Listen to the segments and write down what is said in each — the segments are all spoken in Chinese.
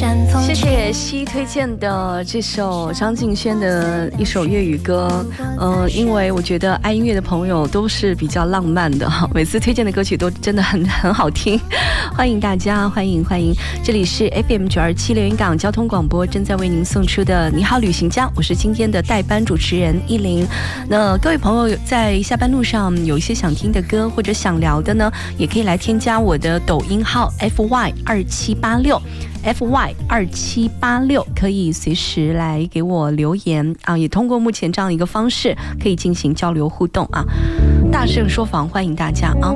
谢谢西推荐的这首张敬轩的一首粤语歌。因为我觉得爱音乐的朋友都是比较浪漫的，每次推荐的歌曲都真的很好听。欢迎大家，欢迎！这里是 FM 927连云港交通广播正在为您送出的你好旅行家，我是今天的代班主持人依林。那各位朋友在下班路上有一些想听的歌或者想聊的呢，也可以来添加我的抖音号 FY2786，FY2786，可以随时来给我留言啊，也通过目前这样一个方式可以进行交流互动啊。大圣说房，欢迎大家啊！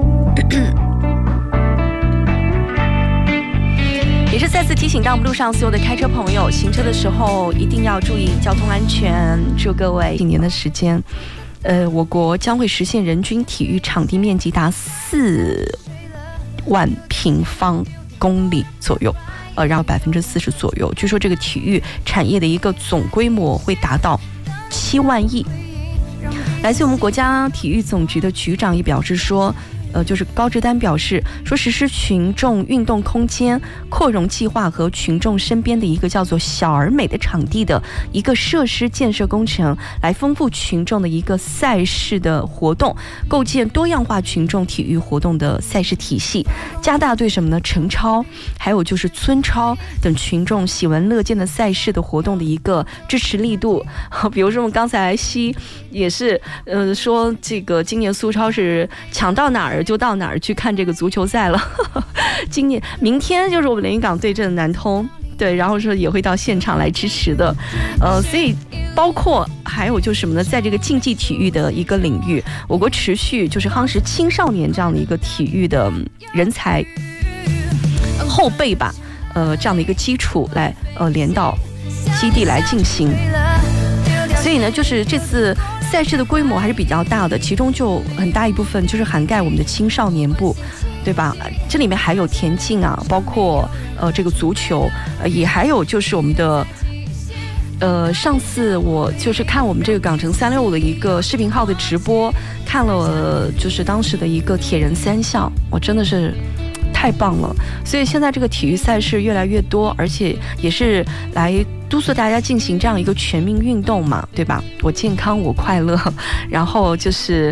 也是再次提醒到我们路上所有的开车朋友，行车的时候一定要注意交通安全。祝各位几年的时间，我国将会实现人均体育场地面积达4万平方公里左右。然后40%左右，据说这个体育产业的一个总规模会达到7万亿。来自我们国家体育总局的局长也表示说，就是高志丹表示说，实施群众运动空间扩容计划和群众身边的一个叫做小而美的场地的一个设施建设工程，来丰富群众的一个赛事的活动，构建多样化群众体育活动的赛事体系，加大对什么呢？晨操，还有就是村操等群众喜闻乐见的赛事的活动的一个支持力度。比如说我们刚才也是说这个今年苏超是抢到哪儿就到哪儿去看这个足球赛了。明天就是我们连云港对阵南通，对，然后说也会到现场来支持的。所以包括还有就是什么呢？在这个竞技体育的一个领域，我国持续就是夯实青少年这样的一个体育的人才后备吧，这样的一个基础来连到基地来进行。所以呢，就是这次赛事的规模还是比较大的，其中就很大一部分就是涵盖我们的青少年部，对吧？这里面还有田径啊，包括这个足球，也还有就是我们的上次我就是看我们这个港城365的一个视频号的直播，看了就是当时的一个铁人3项，我真的是太棒了。所以现在这个体育赛事越来越多，而且也是来督促大家进行这样一个全民运动嘛，对吧？我健康我快乐。然后就是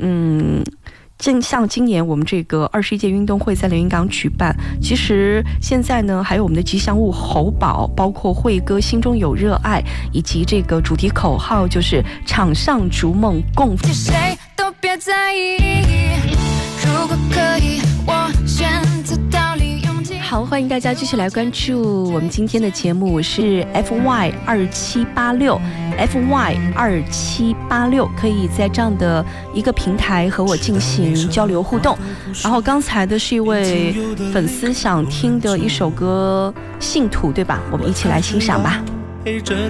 像今年我们这个21届运动会在连云港举办，其实现在呢还有我们的吉祥物猴宝，包括会歌心中有热爱，以及这个主题口号就是场上逐梦共赴。谁都别在意，如果可以我选择道理。好，欢迎大家继续来关注我们今天的节目，是 FY2786，FY2786，可以在这样的一个平台和我进行交流互动。然后刚才的是一位粉丝想听的一首歌《信徒》，对吧？我们一起来欣赏吧。陪着